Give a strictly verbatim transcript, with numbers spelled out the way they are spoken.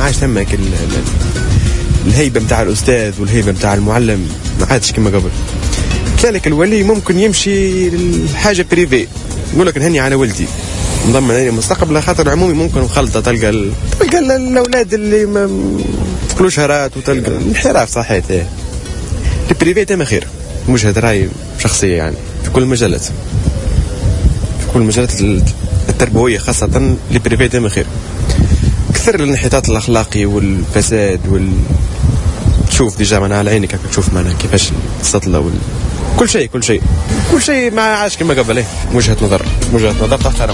عادش ثمك ال... ال... الهيبه نتاع الاستاذ والهيبه نتاع المعلم، ما عادش كما قبل. كذلك الولي ممكن يمشي لحاجه بريفي، يقول لك نهني على ولدي نضمن عليه مستقبل، خاطر عمومي ممكن مخلطه، تلقى ال... تلقى الاولاد اللي ما تقولوش هرات، وتلقى انحراف صحيح. البريفي تما خير، وجهه راي شخصيه يعني في كل المجالات، في كل المجالات التربويه خاصه البريفي تما خير. كثر الانحطاط الاخلاقي والفساد وال تشوف ديجا من على عينك تشوف معنا كيفاش السطله وال... كل شيء كل شيء كل شيء ما عادش كما قبل. وجهه نظر وجهه نظر تحترم.